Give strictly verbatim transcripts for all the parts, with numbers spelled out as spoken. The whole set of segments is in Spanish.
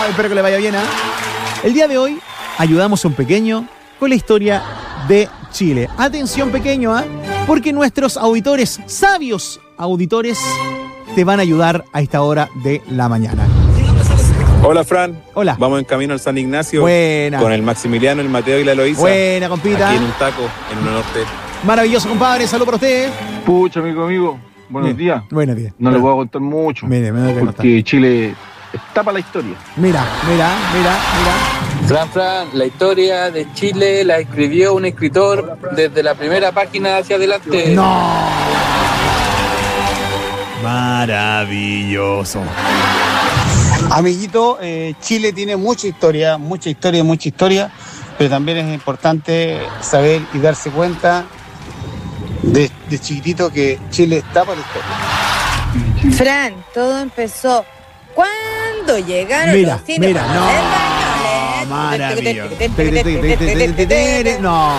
espero que le vaya bien, ¿eh? El día de hoy ayudamos a un pequeño con la historia de Chile. Atención, pequeño, ¿eh? Porque nuestros auditores, sabios auditores, te van a ayudar a esta hora de la mañana. Hola, Fran. Hola. Vamos en camino al San Ignacio. Buena. Con el Maximiliano, el Mateo y la Eloísa. Buena, compita. Aquí en un taco, en el norte. Maravilloso, compadre. Salud para usted. Pucha, amigo, amigo. Buenos Bien. días. Buenos días. No le voy a contar mucho. Mire, me doy que porque no Chile está para la historia. Mira, mira, mira, mira. Fran, Fran, la historia de Chile la escribió un escritor desde la primera página hacia adelante. ¡No! Maravilloso. Amiguito, eh, Chile tiene mucha historia, mucha historia, mucha historia, pero también es importante saber y darse cuenta de, de chiquitito que Chile está para la historia. Fran, todo empezó cuando llegaron Mira, los cines mira, no. españoles. Maravilloso. No.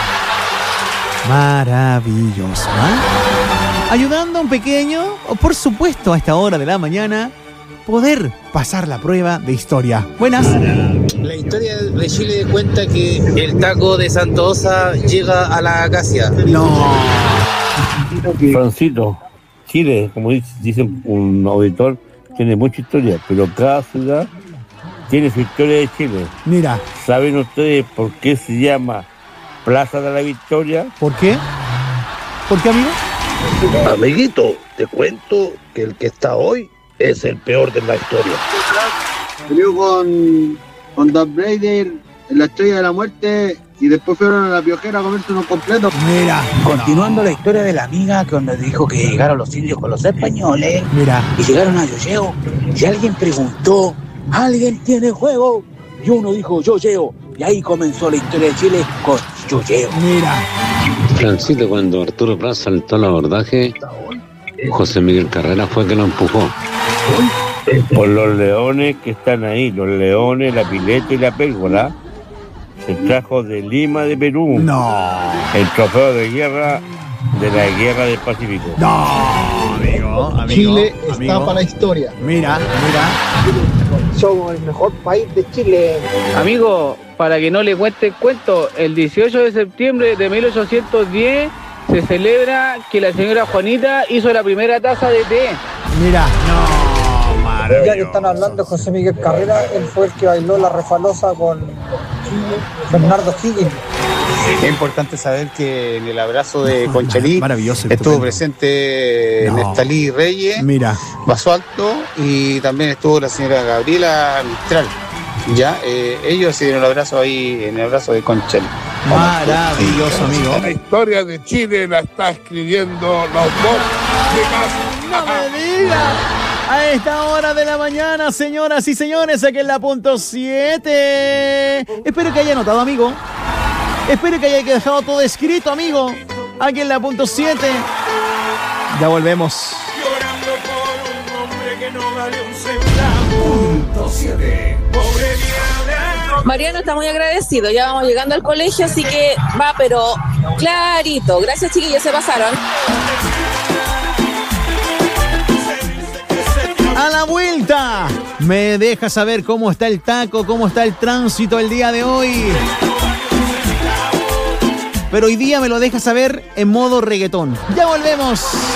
Maravilloso, ¿eh? Ayudando a un pequeño, o por supuesto a esta hora de la mañana, poder pasar la prueba de historia. Buenas. La historia de Chile cuenta que el taco de Santosa llega a la acacia. No. Francito, Chile, como dice, dice un auditor, tiene mucha historia, pero cada ciudad tiene su historia de Chile. Mira. ¿Saben ustedes por qué se llama Plaza de la Victoria? ¿Por qué? ¿Por qué, amigo? Amiguito, te cuento que el que está hoy es el peor de la historia. Peleó con, con Darth Vader en la Estrella de la Muerte y después fueron a la Piojera a comerse unos completos. Mira. Continuando la historia de la amiga que donde dijo que llegaron los indios con los españoles. Mira. Y llegaron a Yoyeo. Y alguien preguntó, ¿alguien tiene juego? Y uno dijo, yo llevo. Y ahí comenzó la historia de Chile con Yoyeo. Mira. Francito, cuando Arturo Prat saltó al abordaje, José Miguel Carrera fue que lo empujó. Por los leones que están ahí, los leones, la pileta y la pérgola, se trajo de Lima, de Perú. No. El trofeo de guerra de la guerra del Pacífico. No, amigo, amigo. Chile está amigo. para la historia. Mira, mira. Somos el mejor país de Chile. Amigo, para que no le cuente el cuento, el dieciocho de septiembre de mil ochocientos diez se celebra que la señora Juanita hizo la primera taza de té. Mira, no, maravilloso. Ya que están hablando de José Miguel Carrera, él fue el que bailó la refalosa con Bernardo Higgins. Es importante saber que en el abrazo de Conchalí Maravilloso, estuvo estupendo. presente No. Nestalí Reyes, Mira. Basualto, y también estuvo la señora Gabriela Mistral. Ya, eh, ellos se dieron el abrazo ahí, en el abrazo de Conchalí. Maravilloso, amigo. La historia de Chile la está escribiendo los dos de ¡No me diga! A esta hora de la mañana, señoras y señores, aquí en la punto siete. Espero que haya notado, amigo. Espero que haya dejado todo escrito, amigo. Aquí en la punto siete. Ya volvemos. Llorando por un hombre que no vale un centavo. Punto siete. Pobre Diana. Mariano está muy agradecido. Ya vamos llegando al colegio, así que va, pero clarito. Gracias, chiquillos, se pasaron. A la vuelta, me deja saber cómo está el taco, cómo está el tránsito el día de hoy. Pero hoy día me lo deja saber en modo reggaetón. Ya volvemos.